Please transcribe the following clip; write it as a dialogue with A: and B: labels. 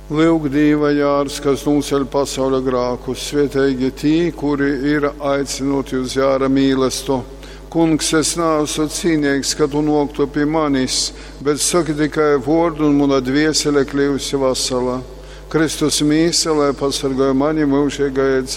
A: Lūk, Dieva jārs, kas noceļ pasaules grēkus, svētīgi tie, kuri ir aicināti uz jāra mīlestību. Kungs, es neesmu cīnīgs, ka tu noktu pie manis, bet saki tikai vārdu un mana dviesele kļūsi vesela. Kristus mīsa, lai pasargāja mani mūžīgajā dzīvē.